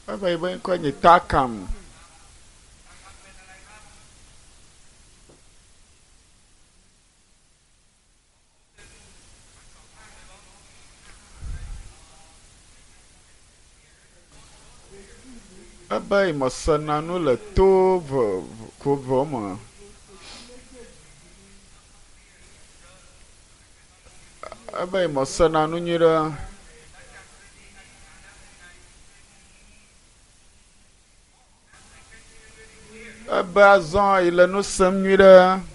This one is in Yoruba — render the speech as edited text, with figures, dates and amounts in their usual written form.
ebe ko nyi takam ebe imɔsenanu le to vovo me ebe imɔsenanu nyui ɖe ebe azɔ ile nu sem nyui ɖe